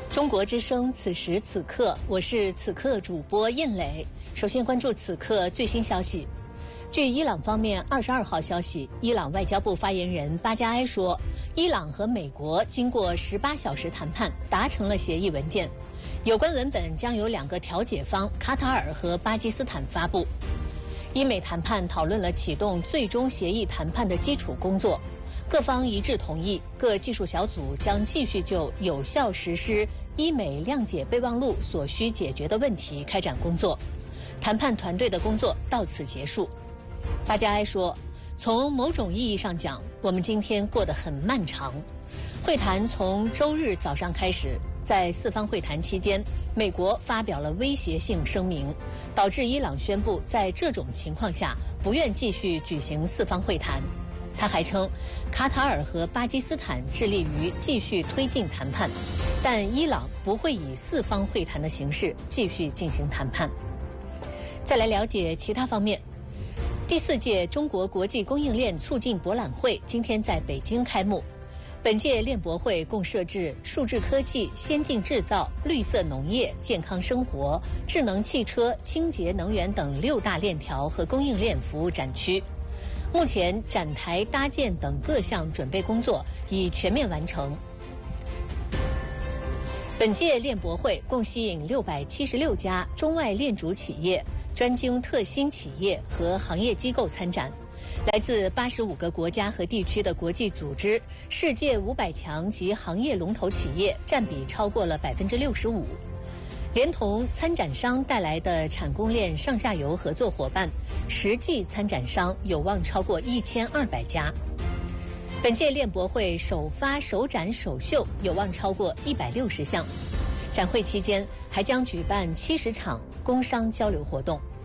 中国之声，此时此刻，我是此刻主播燕磊。首先关注此刻最新消息。据伊朗方面22号消息，伊朗外交部发言人巴加埃说，伊朗和美国经过18小时谈判，达成了协议文件。有关文本将由2个调解方卡塔尔和巴基斯坦发布。伊美谈判讨论了启动最终协议谈判的基础工作。各方一致同意，各技术小组将继续就有效实施伊美谅解备忘录所需解决的问题开展工作。谈判团队的工作到此结束。巴加埃说，从某种意义上讲，我们今天过得很漫长。会谈从周日早上开始，在4方会谈期间，美国发表了威胁性声明，导致伊朗宣布在这种情况下不愿继续举行4方会谈。他还称，卡塔尔和巴基斯坦致力于继续推进谈判，但伊朗不会以4方会谈的形式继续进行谈判。再来了解其他方面。第4届中国国际供应链促进博览会今天在北京开幕。本届链博会共设置数字科技、先进制造、绿色农业、健康生活、智能汽车、清洁能源等6大链条和供应链服务展区。目前展台搭建等各项准备工作已全面完成。本届链博会共吸引676家中外链主企业、专精特新企业和行业机构参展，来自85个国家和地区的国际组织、世界500强及行业龙头企业占比超过了65%。连同参展商带来的产供链上下游合作伙伴，实际参展商有望超过1200家。本届链博会首发首展首秀有望超过160项。展会期间还将举办70场工商交流活动。